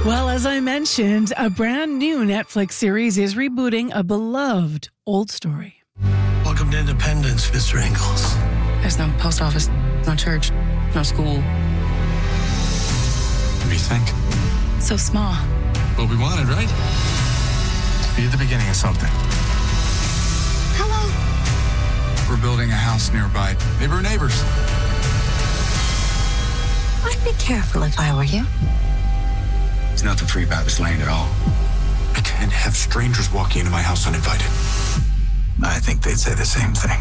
Well, as I mentioned, a brand new Netflix series is rebooting a beloved old story. Welcome to Independence, Mr. Ingalls. There's no post office, no church, no school. What do you think? It's so small. What we wanted, right? To be at the beginning of something. Hello. We're building a house nearby. Maybe we're neighbors. I'd be careful if I were you. It's nothing free about this land at all. I can't have strangers walking into my house uninvited. I think they'd say the same thing.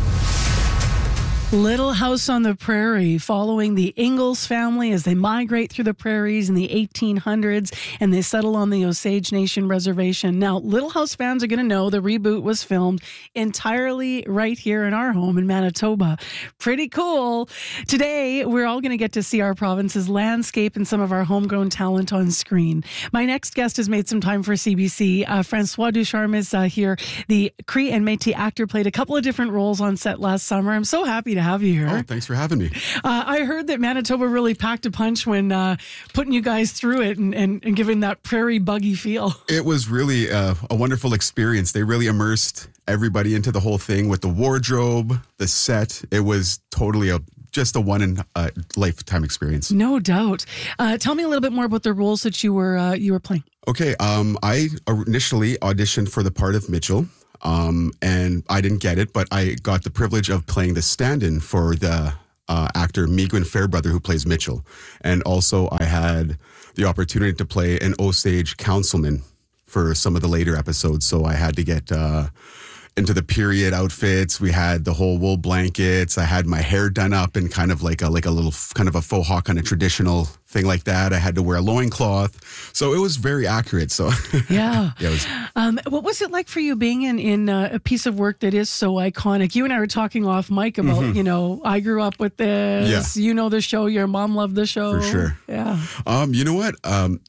Little House on the Prairie, following the Ingalls family as they migrate through the prairies in the 1800s and they settle on the Osage Nation reservation. Now, Little House fans are going to know the reboot was filmed entirely right here in our home in Manitoba. Pretty cool. Today, we're all going to get to see our province's landscape and some of our homegrown talent on screen. My next guest has made some time for CBC. Francois Ducharme is here. The Cree and Métis actor played a couple of different roles on set last summer. I'm so happy to have you here. Oh, thanks for having me. I heard that Manitoba really packed a punch when putting you guys through it and giving that prairie buggy feel. It was really a wonderful experience. They really immersed everybody into the whole thing with the wardrobe, the set. It was totally just a one-in-lifetime experience. No doubt. Tell me a little bit more about the roles that you were playing. Okay, I initially auditioned for the part of Mitchell. And I didn't get it, but I got the privilege of playing the stand-in for the actor Miigwyn Fairbrother, who plays Mitchell. And also I had the opportunity to play an Osage councilman for some of the later episodes. So I had to get into the period outfits. We had the whole wool blankets. I had my hair done up in kind of like a little kind of a faux hawk kind of traditional thing like that. I had to wear a loincloth. So it was very accurate. So yeah. Yeah, it was. What was it like for you being in a piece of work that is so iconic? You and I were talking off mic about, I grew up with this, the show, your mom loved the show. For sure. Yeah. You know what?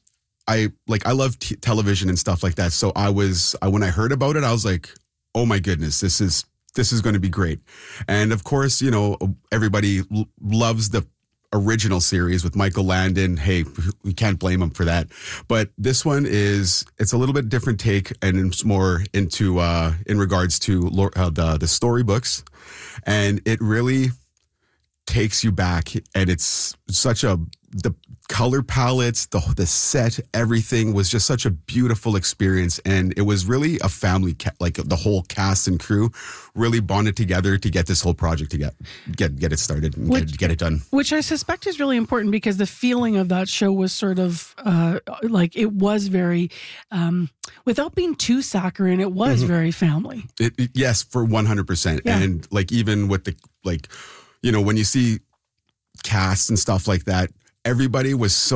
I love television and stuff like that. So when I heard about it, I was like, oh my goodness, this is going to be great. And of course, everybody loves the original series with Michael Landon. Hey, we can't blame him for that. But this one it's a little bit different take, and it's more into in regards to the storybooks, and it really takes you back. And it's such the color palettes, the set, everything was just such a beautiful experience. And it was really a family, like the whole cast and crew really bonded together to get this whole project to get it started and get it done. Which I suspect is really important because the feeling of that show was sort of it was very, without being too saccharine, it was very family. Yes, for 100%. Yeah. And even with when you see casts and stuff like that, everybody was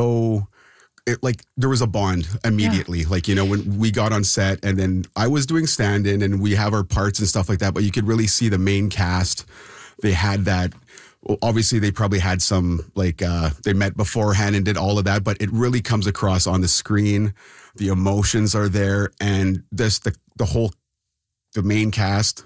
there was a bond immediately. Yeah. When we got on set and then I was doing stand-in and we have our parts and stuff like that, but you could really see the main cast. They had that. Well, obviously, they probably had some, they met beforehand and did all of that, but it really comes across on the screen. The emotions are there, and just the main cast,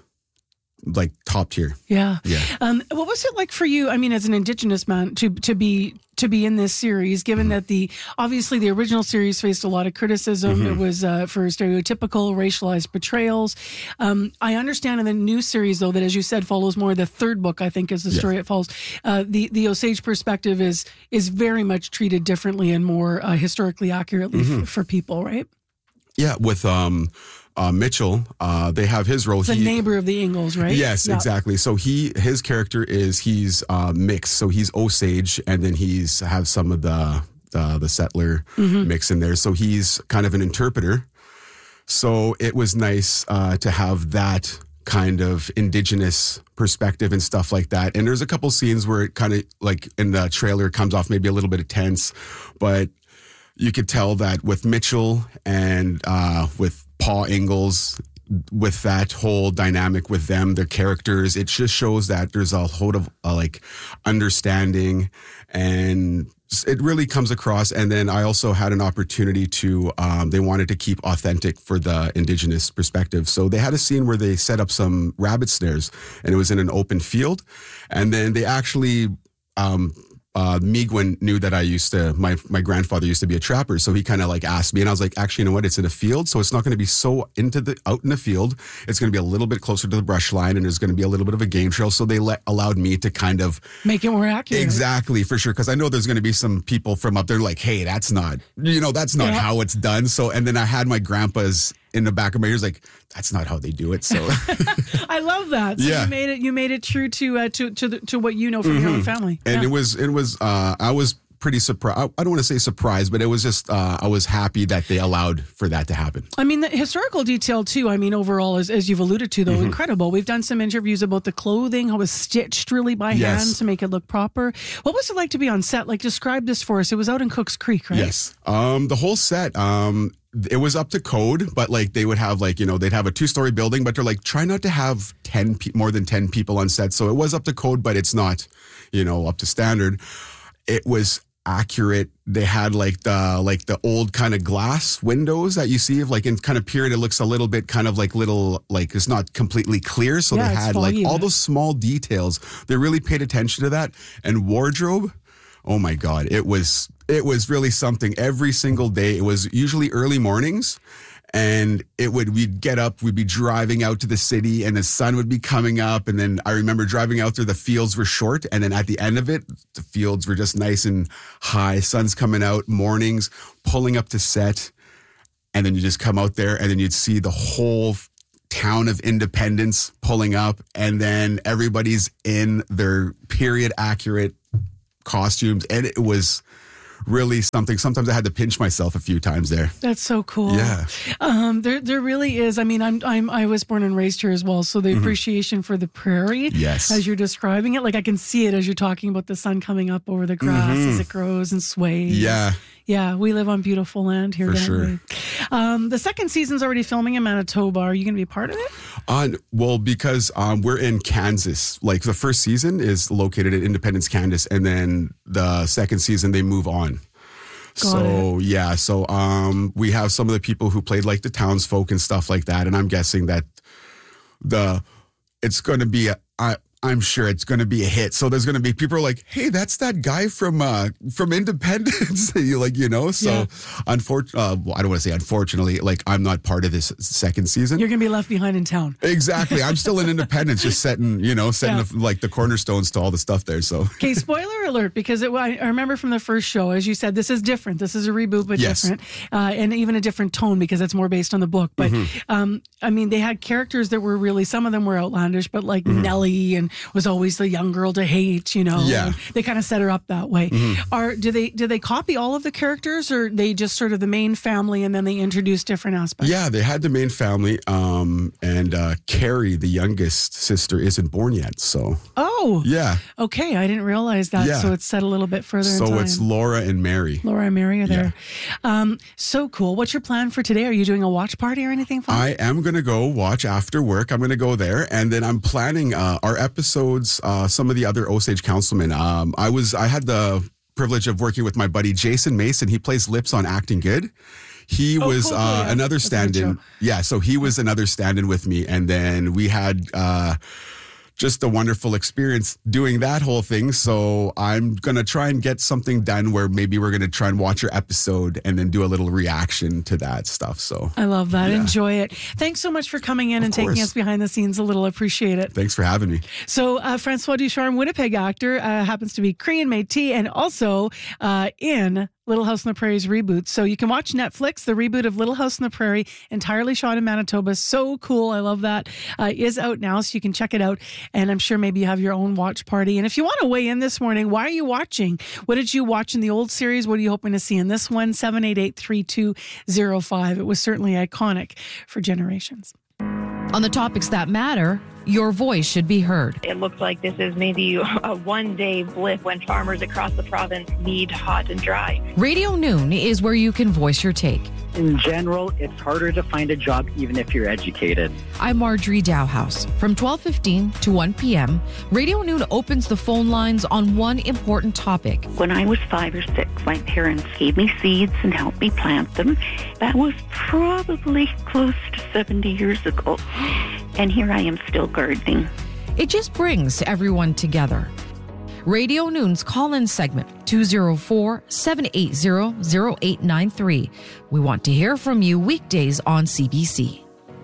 top tier. Yeah. Yeah. What was it like for you? I mean, as an Indigenous man, to be in this series, given that obviously the original series faced a lot of criticism. It was for stereotypical racialized portrayals. I understand in the new series, though, that, as you said, follows more the third book, I think, is the story it follows. The Osage perspective is very much treated differently and more historically accurately for people, right? Yeah. With Mitchell, they have his role. He's a neighbor of the Ingalls, right? Yes, exactly. So his character he's mixed. So he's Osage, and then have some of the settler mix in there. So he's kind of an interpreter. So it was nice to have that kind of Indigenous perspective and stuff like that. And there's a couple scenes where it kind of in the trailer comes off maybe a little bit tense, but you could tell that with Mitchell and with Paul Ingalls, with that whole dynamic with them, their characters, it just shows that there's a whole of understanding, and it really comes across. And then I also had an opportunity to, they wanted to keep authentic for the Indigenous perspective. So they had a scene where they set up some rabbit snares, and it was in an open field. And then they actually Miguel knew that my grandfather used to be a trapper. So he kind of like asked me, and I was like, actually, you know what? It's in a field. So it's not going to be so out in the field. It's going to be a little bit closer to the brush line, and there's going to be a little bit of a game trail. So they allowed me to kind of make it more accurate. Exactly, for sure. Because I know there's going to be some people from up there like, hey, that's not how it's done. So, and then I had my grandpa's in the back of my ears, like, that's not how they do it. So I love that. So you made it true to what you know from your own family. And it was I was pretty surprised. I don't want to say surprised, but it was just I was happy that they allowed for that to happen. I mean, the historical detail too. I mean, overall, as you've alluded to, though, incredible. We've done some interviews about the clothing, how it was stitched really by hand to make it look proper. What was it like to be on set? Like, describe this for us. It was out in Cooks Creek, right? Yes. The whole set. It was up to code, but like they would have like, they'd have a 2-story building, but they're like, try not to have more than 10 people on set. So it was up to code, but it's not, up to standard. It was accurate. They had like the old kind of glass windows that you see of like in kind of period. It looks a little bit kind of like it's not completely clear. So they had like all those small details. They really paid attention to that. And wardrobe, oh my God, it was really something. Every single day, it was usually early mornings, and we'd get up, we'd be driving out to the city, and the sun would be coming up. And then I remember driving out there, the fields were short, and then at the end of it, the fields were just nice and high. Sun's coming out, mornings, pulling up to set, and then you just come out there, and then you'd see the whole town of Independence pulling up, and then everybody's in their period accurate costumes, and it was really something. Sometimes I had to pinch myself a few times there. That's so cool. Yeah. There really is. I mean, I was born and raised here as well, so the appreciation for the prairie, as you're describing it, like I can see it as you're talking about the sun coming up over the grass as it grows and sways. Yeah, we live on beautiful land here, don't we? The second season's already filming in Manitoba. Are you going to be part of it? Well, because we're in Kansas. Like the first season is located in Independence, Kansas, and then the second season they move on. So we have some of the people who played like the townsfolk and stuff like that, and I'm guessing that it's going to be I'm sure it's going to be a hit. So there's going to be people are like, hey, that's that guy from Independence. So unfortunately, I don't want to say unfortunately, like I'm not part of this second season. You're going to be left behind in town. Exactly. I'm still in Independence, just setting the cornerstones to all the stuff there. So, okay, spoiler alert, because I remember from the first show, as you said, this is different. This is a reboot, but different, and even a different tone because it's more based on the book. But I mean, they had characters that were really, some of them were outlandish, but like Nellie and was always the young girl to hate, They kind of set her up that way. Do they copy all of the characters, or they just sort of the main family and then they introduce different aspects? Yeah, they had the main family, and Carrie, the youngest sister, isn't born yet. So okay, I didn't realize that. So it's set a little bit further in time. So it's Laura and Mary. Laura and Mary are there. So cool. What's your plan for today? Are you doing a watch party or anything fun? I am going to go watch after work. I'm going to go there, and then I'm planning our episodes. Some of the other Osage councilmen. I had the privilege of working with my buddy Jason Mason. He plays Lips on Acting Good. He was another stand-in. Yeah, so he was another stand-in with me, and then we had just a wonderful experience doing that whole thing. So I'm going to try and get something done where maybe we're going to try and watch your episode and then do a little reaction to that stuff. So I love that. Yeah. Enjoy it. Thanks so much for coming in and taking us behind the scenes a little. Appreciate it. Thanks for having me. So Francois Ducharme, Winnipeg actor, happens to be Cree Métis and also in Little House on the Prairie's reboot. So you can watch Netflix, the reboot of Little House on the Prairie, entirely shot in Manitoba. So cool. I love that. Is out now, so you can check it out. And I'm sure maybe you have your own watch party. And if you want to weigh in this morning, why are you watching? What did you watch in the old series? What are you hoping to see in this one? 788-3205. It was certainly iconic for generations. On the topics that matter, your voice should be heard. It looks like this is maybe a one-day blip when farmers across the province need hot and dry. Radio Noon is where you can voice your take. In general, it's harder to find a job even if you're educated. I'm Marjorie Dowhouse. From 12:15 to 1 p.m., Radio Noon opens the phone lines on one important topic. When I was 5 or 6, my parents gave me seeds and helped me plant them. That was probably close to 70 years ago. And here I am still gardening. It just brings everyone together. Radio Noon's call-in segment, 204-780-0893. We want to hear from you weekdays on CBC.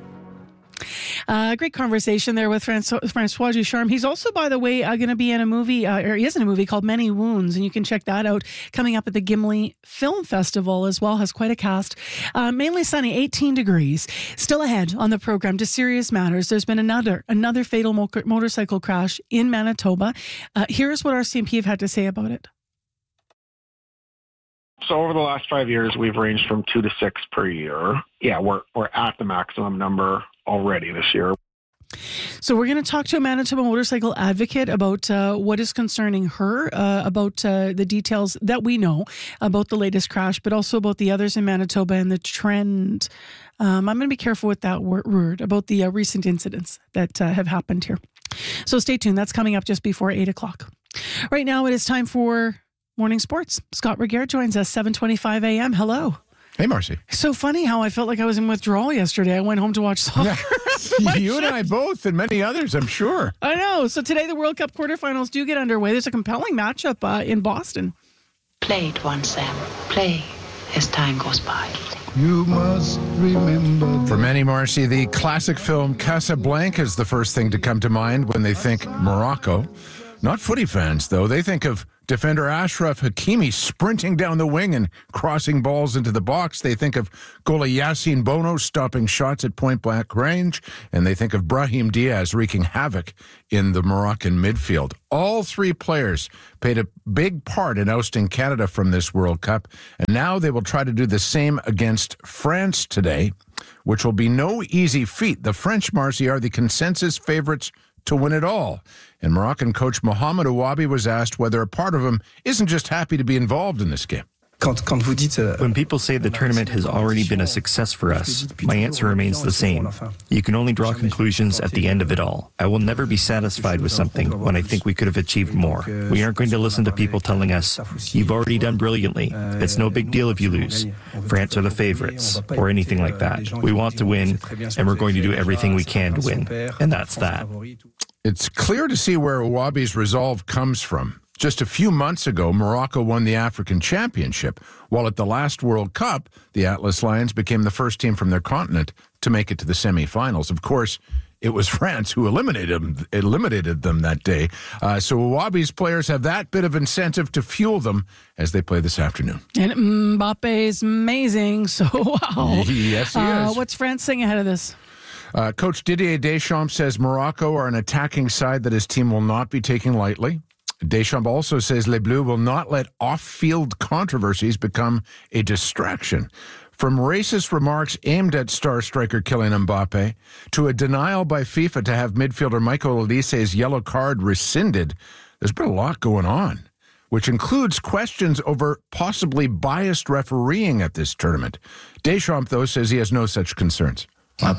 Great conversation there with Francois Ducharme. He's also, by the way, going to be in a movie, or he is in a movie called Many Wounds, and you can check that out coming up at the Gimli Film Festival as well. Has quite a cast. Mainly sunny, 18 degrees. Still ahead on the program to serious matters. There's been another fatal motorcycle crash in Manitoba. Here's what RCMP have had to say about it. So over the last 5 years, we've ranged from 2 to 6 per year. Yeah, we're at the maximum number already this year. So we're going to talk to a Manitoba motorcycle advocate about what is concerning her, about the details that we know about the latest crash, but also about the others in Manitoba and the trend. I'm going to be careful with that word about the recent incidents that have happened here. So stay tuned. That's coming up just before 8 o'clock. Right now it is time for Morning Sports. Scott Regehr joins us, 7:25 a.m. Hello. Hey, Marcy. So funny how I felt like I was in withdrawal yesterday. I went home to watch soccer. You and I both, and many others, I'm sure. I know. So today the World Cup quarterfinals do get underway. There's a compelling matchup in Boston. Play it once, Sam. Play as time goes by. You must remember. For many, Marcy, the classic film Casablanca is the first thing to come to mind when they think Morocco. Not footy fans, though. They think of defender Ashraf Hakimi sprinting down the wing and crossing balls into the box. They think of goalie Yassine Bono stopping shots at point-blank range. And they think of Brahim Diaz wreaking havoc in the Moroccan midfield. All three players played a big part in ousting Canada from this World Cup. And now they will try to do the same against France today, which will be no easy feat. The French, Marcy, are the consensus favorites to win it all. And Moroccan coach Mohamed Ouabi was asked whether a part of him isn't just happy to be involved in this game. When people say the tournament has already been a success for us, my answer remains the same. You can only draw conclusions at the end of it all. I will never be satisfied with something when I think we could have achieved more. We aren't going to listen to people telling us, you've already done brilliantly. It's no big deal if you lose. France are the favorites, or anything like that. We want to win, and we're going to do everything we can to win. And that's that. It's clear to see where Ouabi's resolve comes from. Just a few months ago, Morocco won the African Championship, while at the last World Cup, the Atlas Lions became the first team from their continent to make it to the semifinals. Of course, it was France who eliminated them that day. So Ouabi's players have that bit of incentive to fuel them as they play this afternoon. And Mbappe is amazing, so wow. Yes, he is. What's France saying ahead of this? Coach Didier Deschamps says Morocco are an attacking side that his team will not be taking lightly. Deschamps also says Les Bleus will not let off-field controversies become a distraction. From racist remarks aimed at star striker Kylian Mbappe to a denial by FIFA to have midfielder Michael Olise's yellow card rescinded, there's been a lot going on, which includes questions over possibly biased refereeing at this tournament. Deschamps, though, says he has no such concerns. Of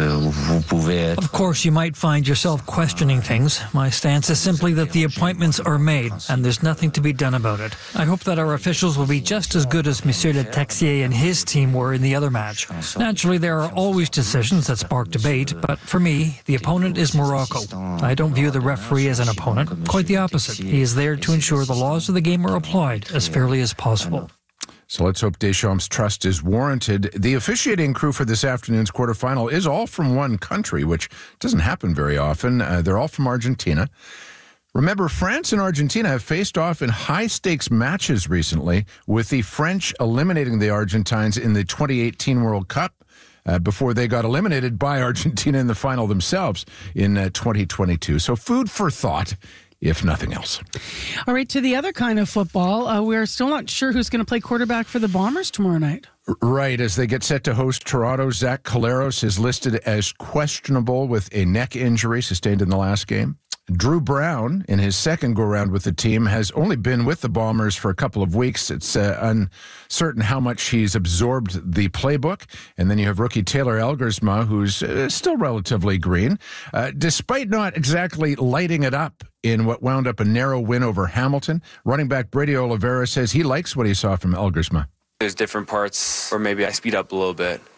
course, you might find yourself questioning things. My stance is simply that the appointments are made, and there's nothing to be done about it. I hope that our officials will be just as good as Monsieur Le Texier and his team were in the other match. Naturally, there are always decisions that spark debate, but for me, the opponent is Morocco. I don't view the referee as an opponent. Quite the opposite. He is there to ensure the laws of the game are applied as fairly as possible. So let's hope Deschamps' trust is warranted. The officiating crew for this afternoon's quarterfinal is all from one country, which doesn't happen very often. They're all from Argentina. Remember, France and Argentina have faced off in high-stakes matches recently, with the French eliminating the Argentines in the 2018 World Cup before they got eliminated by Argentina in the final themselves in 2022. So food for thought, if nothing else. All right, to the other kind of football, we're still not sure who's going to play quarterback for the Bombers tomorrow night. Right, as they get set to host Toronto, Zach Collaros is listed as questionable with a neck injury sustained in the last game. Drew Brown, in his second go-round with the team, has only been with the Bombers for a couple of weeks. It's uncertain how much he's absorbed the playbook. And then you have rookie Taylor Elgersma, who's still relatively green. Despite not exactly lighting it up in what wound up a narrow win over Hamilton, running back Brady Oliveira says he likes what he saw from Elgersma. There's different parts, or maybe I speed up a little bit.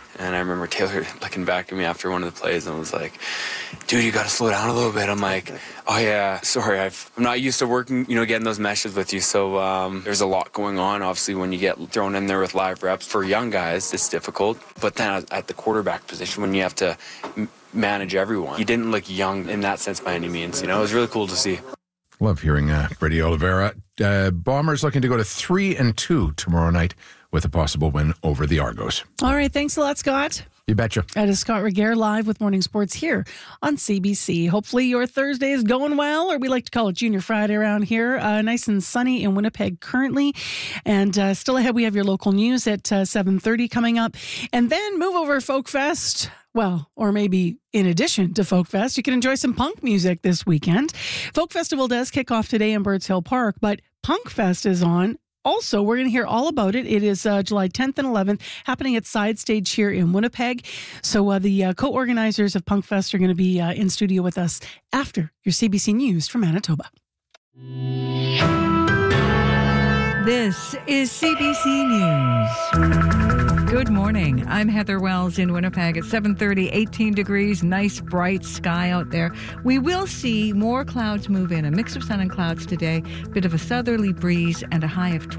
And I remember Taylor looking back at me after one of the plays and was like, dude, you got to slow down a little bit. I'm like, oh yeah, sorry. I'm not used to working, getting those meshes with you. So there's a lot going on. Obviously, when you get thrown in there with live reps for young guys, it's difficult. But then at the quarterback position, when you have to manage everyone, he didn't look young in that sense by any means. It was really cool to see. Love hearing Brady Oliveira. Bombers looking to go to 3-2 tomorrow night with a possible win over the Argos. All right. Thanks a lot, Scott. You betcha. That is Scott Regehr live with Morning Sports here on CBC. Hopefully your Thursday is going well, or we like to call it Junior Friday around here. Nice and sunny in Winnipeg currently. And still ahead, we have your local news at 7:30 coming up. And then move over Folk Fest. Well, or maybe in addition to Folk Fest, you can enjoy some punk music this weekend. Folk Festival does kick off today in Birds Hill Park, but Punk Fest is on. Also, we're going to hear all about it. It is July 10th and 11th, happening at Side Stage here in Winnipeg. So the co-organizers of Punk Fest are going to be in studio with us after your CBC News from Manitoba. This is CBC News. Good morning. I'm Heather Wells in Winnipeg at 7:30, 18 degrees, nice bright sky out there. We will see more clouds move in, a mix of sun and clouds today, bit of a southerly breeze and a high of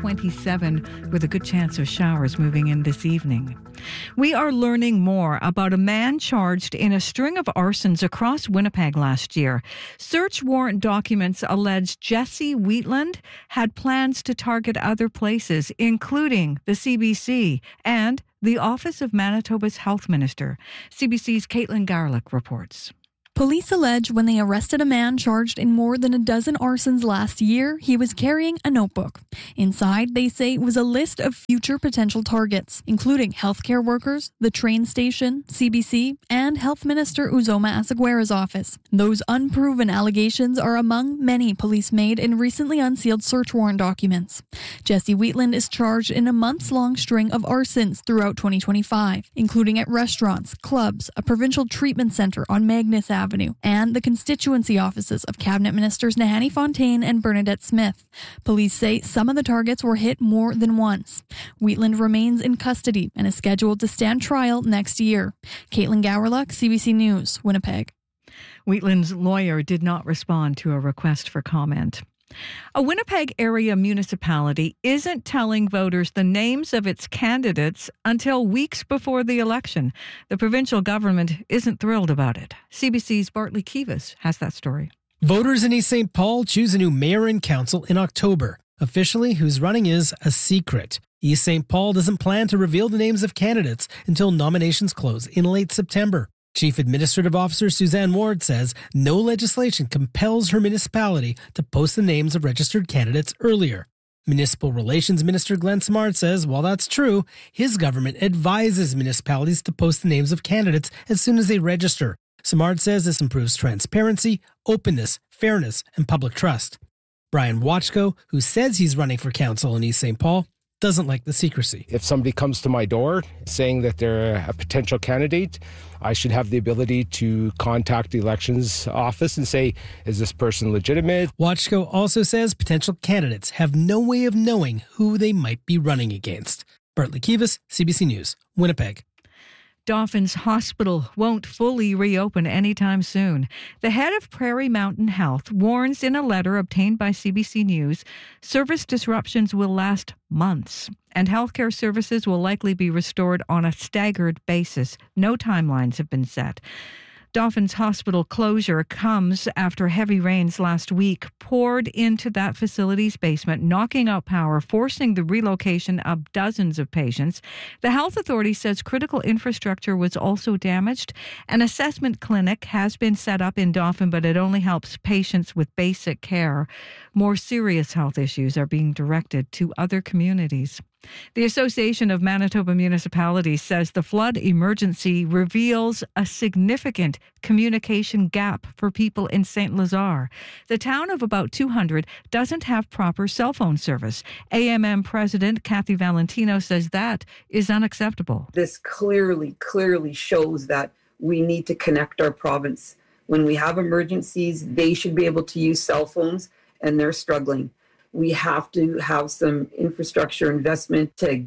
27 with a good chance of showers moving in this evening. We are learning more about a man charged in a string of arsons across Winnipeg last year. Search warrant documents allege Jesse Wheatland had plans to target other places, including the CBC and the Office of Manitoba's Health Minister. CBC's Caitlin Garlick reports. Police allege when they arrested a man charged in more than a dozen arsons last year, he was carrying a notebook. Inside, they say, was a list of future potential targets, including healthcare workers, the train station, CBC, and Health Minister Uzoma Asaguera's office. Those unproven allegations are among many police made in recently unsealed search warrant documents. Jesse Wheatland is charged in a months-long string of arsons throughout 2025, including at restaurants, clubs, a provincial treatment center on Magnus Avenue, and the constituency offices of Cabinet Ministers Nahanni Fontaine and Bernadette Smith. Police say some of the targets were hit more than once. Wheatland remains in custody and is scheduled to stand trial next year. Caitlin Gowerluck, CBC News, Winnipeg. Wheatland's lawyer did not respond to a request for comment. A Winnipeg area municipality isn't telling voters the names of its candidates until weeks before the election. The provincial government isn't thrilled about it. CBC's Bartley Kivas has that story. Voters in East St. Paul choose a new mayor and council in October. Officially, who's running is a secret. East St. Paul doesn't plan to reveal the names of candidates until nominations close in late September. Chief Administrative Officer Suzanne Ward says no legislation compels her municipality to post the names of registered candidates earlier. Municipal Relations Minister Glenn Simard says while that's true, his government advises municipalities to post the names of candidates as soon as they register. Simard says this improves transparency, openness, fairness, and public trust. Brian Watchko, who says he's running for council in East St. Paul, doesn't like the secrecy. If somebody comes to my door saying that they're a potential candidate, I should have the ability to contact the elections office and say, is this person legitimate? Watchko also says potential candidates have no way of knowing who they might be running against. Bartley Kivas, CBC News, Winnipeg. Dauphin's Hospital won't fully reopen anytime soon. The head of Prairie Mountain Health warns in a letter obtained by CBC News, service disruptions will last months, and healthcare services will likely be restored on a staggered basis. No timelines have been set. Dauphin's Hospital closure comes after heavy rains last week poured into that facility's basement, knocking out power, forcing the relocation of dozens of patients. The health authority says critical infrastructure was also damaged. An assessment clinic has been set up in Dauphin, but it only helps patients with basic care. More serious health issues are being directed to other communities. The Association of Manitoba Municipalities says the flood emergency reveals a significant communication gap for people in St. Lazare. The town of about 200 doesn't have proper cell phone service. AMM President Kathy Valentino says that is unacceptable. This clearly shows that we need to connect our province. When we have emergencies, they should be able to use cell phones, and they're struggling. We have to have some infrastructure investment to get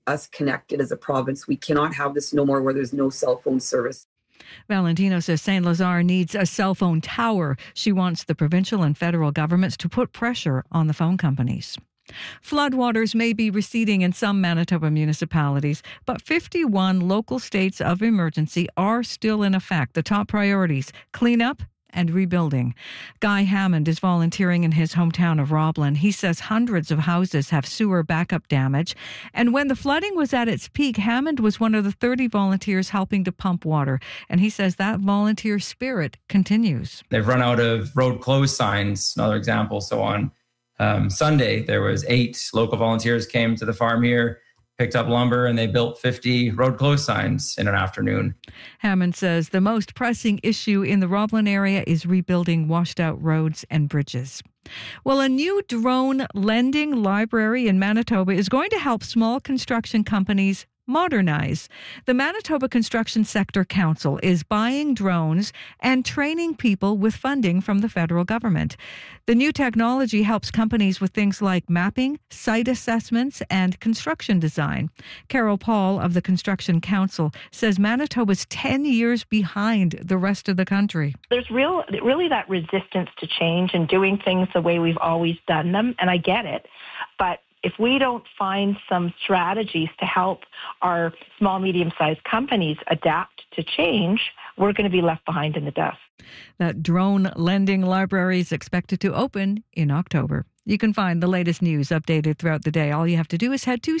us connected as a province. We cannot have this no more where there's no cell phone service. Valentino says St. Lazare needs a cell phone tower. She wants the provincial and federal governments to put pressure on the phone companies. Floodwaters may be receding in some Manitoba municipalities, but 51 local states of emergency are still in effect. The top priorities: cleanup and rebuilding. Guy Hammond is volunteering in his hometown of Roblin. He says hundreds of houses have sewer backup damage. And when the flooding was at its peak, Hammond was one of the 30 volunteers helping to pump water. And he says that volunteer spirit continues. They've run out of road closed signs, another example. So on Sunday, there was 8 local volunteers came to the farm here, picked up lumber, and they built 50 road closed signs in an afternoon. Hammond says the most pressing issue in the Roblin area is rebuilding washed out roads and bridges. Well, a new drone lending library in Manitoba is going to help small construction companies modernize. The Manitoba Construction Sector Council is buying drones and training people with funding from the federal government. The new technology helps companies with things like mapping, site assessments, and construction design. Carol Paul of the Construction Council says Manitoba's 10 years behind the rest of the country. There's really that resistance to change and doing things the way we've always done them, and I get it, but if we don't find some strategies to help our small, medium-sized companies adapt to change, we're going to be left behind in the dust. That drone lending library is expected to open in October. You can find the latest news updated throughout the day. All you have to do is head to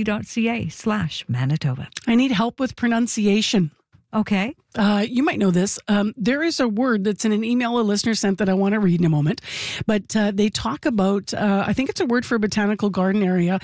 cbc.ca/Manitoba. I need help with pronunciation. Okay. You might know this. There is a word that's in an email a listener sent that I want to read in a moment. But they talk about, I think it's a word for a botanical garden area,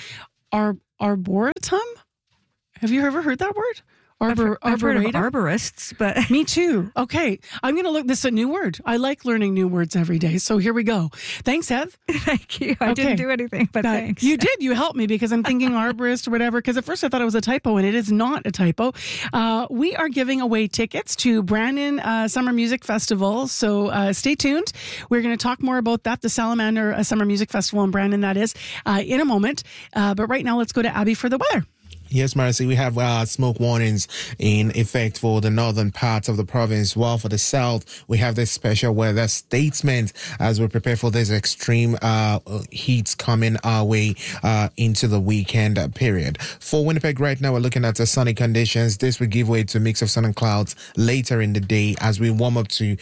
arboretum. Have you ever heard that word? I've heard of arborists, but... Me too. Okay. I'm going to look. This is a new word. I like learning new words every day. So here we go. Thanks, Hev. Thank you. I didn't do anything, but thanks. You did. You helped me because I'm thinking arborist or whatever, because at first I thought it was a typo, and it is not a typo. We are giving away tickets to Brandon Summer Music Festival. So stay tuned. We're going to talk more about that, the Salamander Summer Music Festival in Brandon, that is, in a moment. But right now, let's go to Abby for the weather. Yes, Marcy, we have smoke warnings in effect for the northern parts of the province, while for the south, we have this special weather statement as we prepare for this extreme heat coming our way into the weekend period. For Winnipeg right now, we're looking at the sunny conditions. This will give way to a mix of sun and clouds later in the day as we warm up to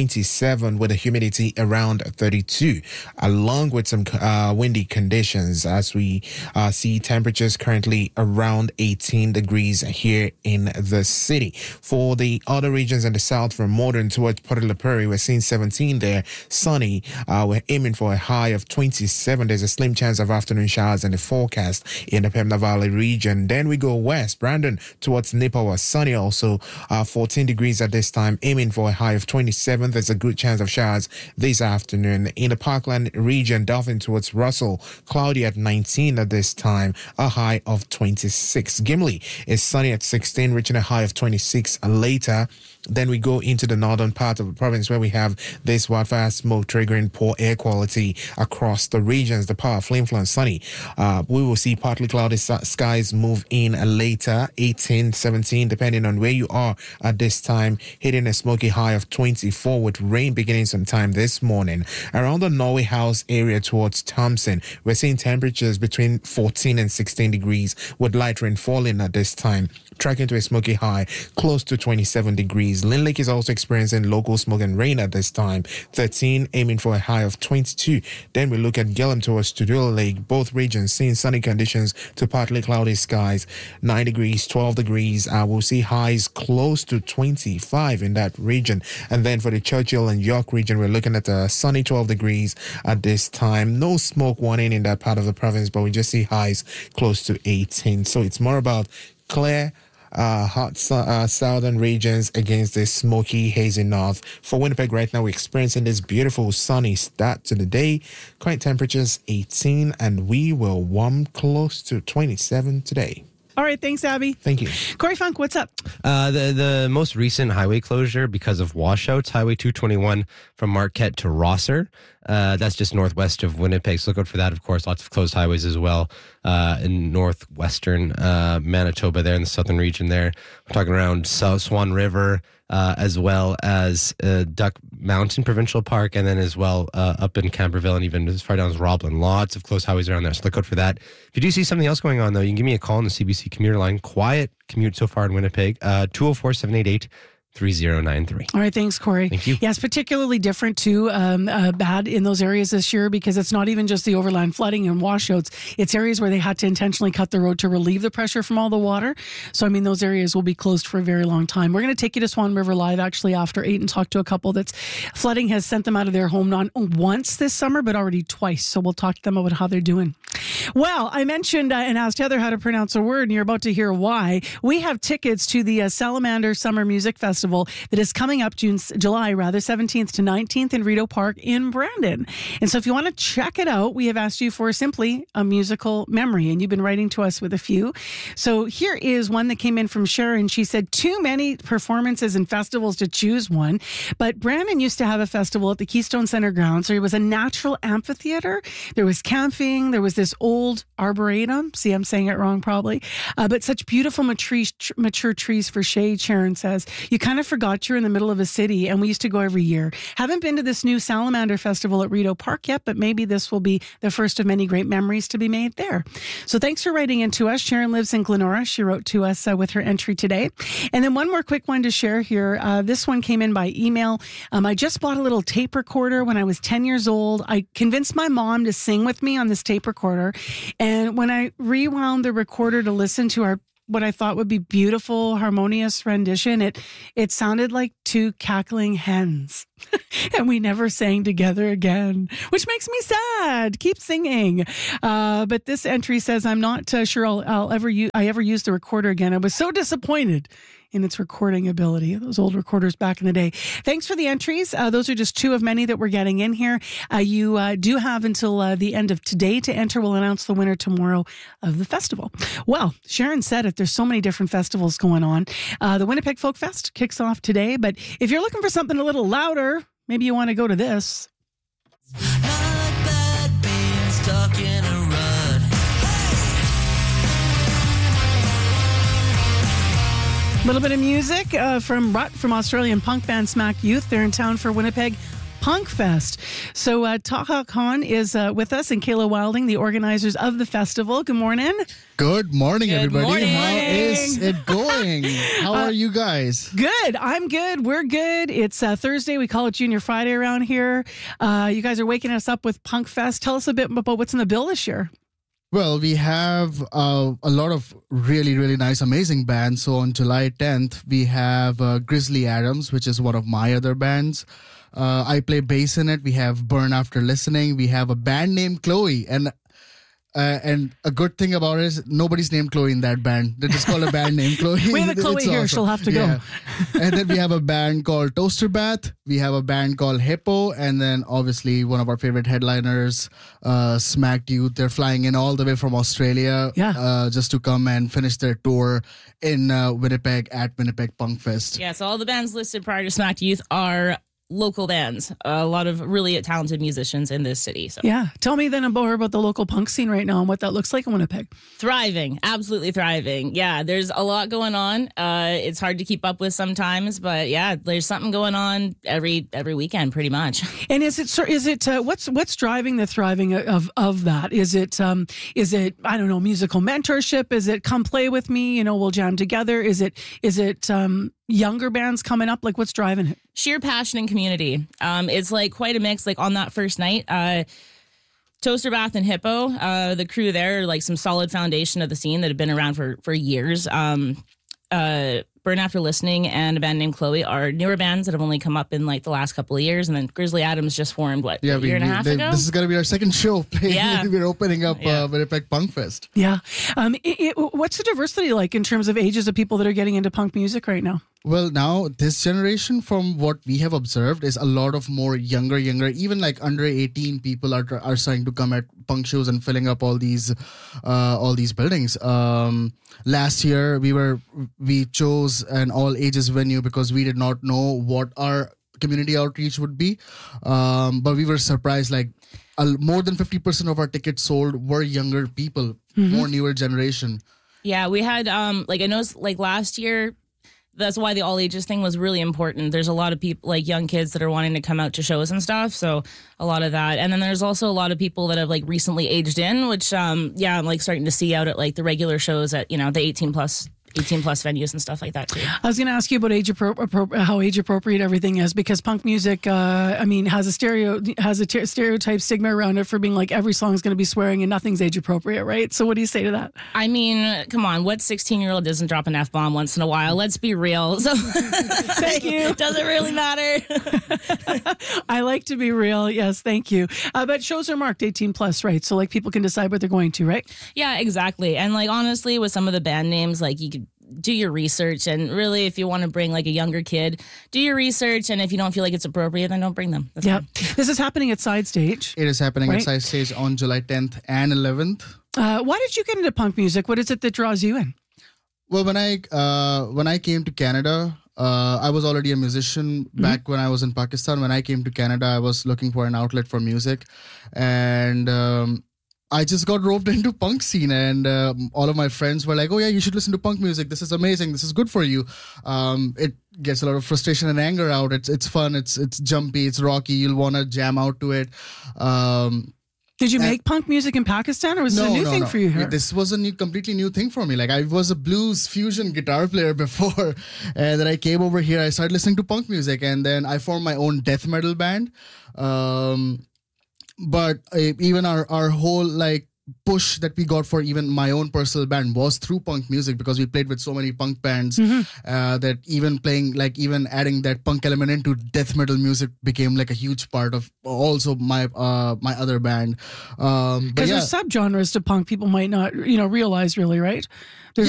27 with a humidity around 32, along with some windy conditions as we see temperatures currently around 18 degrees here in the city. For the other regions in the south, from Modern towards Port La Prairie, we're seeing 17 there, sunny. We're aiming for a high of 27. There's a slim chance of afternoon showers in the forecast in the Pembina Valley region. Then we go west, Brandon towards Nipawin, sunny also, 14 degrees at this time, aiming for a high of 27. There's a good chance of showers this afternoon. In the Parkland region, Dauphin towards Russell, cloudy at 19 at this time, a high of 26. Gimli is sunny at 16, reaching a high of 26 later. Then we go into the northern part of the province where we have this wildfire smoke triggering poor air quality across the regions. The Power, Flin Flon, sunny. We will see partly cloudy skies move in later, 18, 17, depending on where you are at this time, hitting a smoky high of 24 with rain beginning sometime this morning. Around the Norway House area towards Thompson, we're seeing temperatures between 14 and 16 degrees with light rain falling at this time, tracking to a smoky high close to 27 degrees. Lynn Lake is also experiencing local smoke and rain at this time, 13, aiming for a high of 22. Then we look at Gillam towards Tudula Lake, both regions seeing sunny conditions to partly cloudy skies, 9 degrees, 12 degrees. We'll see highs close to 25 in that region. And then for the Churchill and York region, we're looking at a sunny 12 degrees at this time. No smoke warning in that part of the province, but we just see highs close to 18. So it's more about clear, hot southern regions against the smoky, hazy north. For Winnipeg right now, we're experiencing this beautiful sunny start to the day. Current temperatures 18, and we will warm close to 27 today. All right, thanks, Abby. Thank you. Corey Funk, what's up? The most recent highway closure because of washouts, Highway 221 from Marquette to Rosser. That's just northwest of Winnipeg. So look out for that, of course. Lots of closed highways as well in northwestern Manitoba there in the southern region there. We're talking around South Swan River, as well as Duck Mountain Provincial Park, and then as well up in Camberville and even as far down as Roblin. Lots of close highways around there, so look out for that. If you do see something else going on, though, you can give me a call on the CBC commuter line. Quiet commute so far in Winnipeg, 204-788-3093. All right, thanks, Corey. Thank you. Yeah, it's particularly different too, bad in those areas this year because it's not even just the overland flooding and washouts. It's areas where they had to intentionally cut the road to relieve the pressure from all the water. So, I mean, those areas will be closed for a very long time. We're going to take you to Swan River Live actually after 8 and talk to a couple that's flooding has sent them out of their home not once this summer, but already twice. So we'll talk to them about how they're doing. Well, I mentioned and asked Heather how to pronounce a word, and you're about to hear why. We have tickets to the Salamander Summer Music Festival that is coming up July 17th to 19th in Rideau Park in Brandon. And so if you want to check it out, we have asked you for simply a musical memory, and you've been writing to us with a few. So here is one that came in from Sharon. She said, too many performances and festivals to choose one, but Brandon used to have a festival at the Keystone Center grounds. So it was a natural amphitheater. There was camping. There was this old arboretum. See, I'm saying it wrong probably. But such beautiful mature trees for shade, Sharon says. You kind of forgot you're in the middle of a city, and we used to go every year. Haven't been to this new Salamander Festival at Rideau Park yet, but maybe this will be the first of many great memories to be made there. So thanks for writing in to us. Sharon lives in Glenora. She wrote to us with her entry today. And then one more quick one to share here. This one came in by email. I just bought a little tape recorder when I was 10 years old. I convinced my mom to sing with me on this tape recorder. And when I rewound the recorder to listen to our what I thought would be beautiful, harmonious rendition, it sounded like two cackling hens. And we never sang together again, which makes me sad. Keep singing. But this entry says, I'm not sure I ever use the recorder again. I was so disappointed in its recording ability, those old recorders back in the day. Thanks for the entries. Those are just two of many that we're getting in here. You do have until the end of today to enter. We'll announce the winner tomorrow of the festival. Well, Sharon said it. There's so many different festivals going on. The Winnipeg Folk Fest kicks off today, but if you're looking for something a little louder, maybe you want to go to this. A little bit of music from Rut from Australian punk band Smack Youth. They're in town for Winnipeg Punk Fest. So Taha Khan is with us and Kayla Wilding, the organizers of the festival. Good morning. Good morning, everybody. Morning. How is it going? How are you guys? Good. I'm good. We're good. It's Thursday. We call it Junior Friday around here. You guys are waking us up with Punk Fest. Tell us a bit about what's in the bill this year. Well, we have a lot of really, really nice, amazing bands. So on July 10th, we have Grizzly Adams, which is one of my other bands. I play bass in it. We have Burn After Listening. We have a band named Chloe. And a good thing about it is nobody's named Chloe in that band. They just call a band named Chloe. We have a Chloe here. Awesome. She'll have to go. And then we have a band called Toaster Bath. We have a band called Hippo. And then obviously one of our favorite headliners, Smack Youth. They're flying in all the way from Australia just to come and finish their tour in Winnipeg at Winnipeg Punk Fest. Yeah, so all the bands listed prior to Smack Youth are local bands, a lot of really talented musicians in this city. So. Yeah. Tell me then more about the local punk scene right now and what that looks like in Winnipeg. Thriving. Absolutely thriving. Yeah, there's a lot going on. It's hard to keep up with sometimes, but yeah, there's something going on every weekend pretty much. And is it what's driving the thriving of that? Is it I don't know, musical mentorship? Is it come play with me, we'll jam together? Is it younger bands coming up? Like, what's driving it? Sheer passion and community. It's like quite a mix. Like on that first night, Toaster Bath and Hippo, the crew there are like some solid foundation of the scene that have been around for years. Burn After Listening and a band named Chloe are newer bands that have only come up in like the last couple of years. And then Grizzly Adams just formed, a year and a half ago? This is going to be our second show. We're opening up Winnipeg Punk Fest. Yeah. What's the diversity like in terms of ages of people that are getting into punk music right now? Well, now this generation, from what we have observed, is a lot of more younger, even like under 18 people are starting to come at punk shows and filling up all these buildings. Last year we chose an all ages venue because we did not know what our community outreach would be. But we were surprised, like more than 50% of our tickets sold were younger people, more newer generation. Yeah, we had like I know like last year. That's why the all ages thing was really important. There's a lot of people, like young kids, that are wanting to come out to shows and stuff. So a lot of that. And then there's also a lot of people that have like recently aged in, which, I'm like starting to see out at like the regular shows at, the 18 plus venues and stuff like that too. I was going to ask you about how age appropriate everything is, because punk music, has a stereotype stigma around it for being like every song is going to be swearing and nothing's age appropriate, right? So what do you say to that? I mean, come on, what 16-year-old doesn't drop an F-bomb once in a while? Let's be real. So thank you. Doesn't really matter. I like to be real. Yes, thank you. But shows are marked 18 plus, right? So like people can decide what they're going to, right? Yeah, exactly. And like honestly, with some of the band names, like you could do your research, and really if you want to bring like a younger kid, do your research, and if you don't feel like it's appropriate, then don't bring them. Yeah, this is happening at Side Stage. It is happening at Side Stage on July 10th and 11th. Why did you get into punk music? What is it that draws you in? Well, when I came to Canada, I was already a musician back when I was in Pakistan. When I came to Canada, I was looking for an outlet for music, and I just got roped into punk scene, and all of my friends were like, "Oh yeah, you should listen to punk music. This is amazing. This is good for you." It gets a lot of frustration and anger out. It's fun. It's jumpy. It's rocky. You'll want to jam out to it. Did you make punk music in Pakistan, or was it a new thing for you here? This was a completely new thing for me. Like I was a blues fusion guitar player before, and then I came over here. I started listening to punk music, and then I formed my own death metal band. But even our whole like push that we got for even my own personal band was through punk music, because we played with so many punk bands that even adding that punk element into death metal music became like a huge part of also my other band. Because there's subgenres to punk people might not realize, really, right?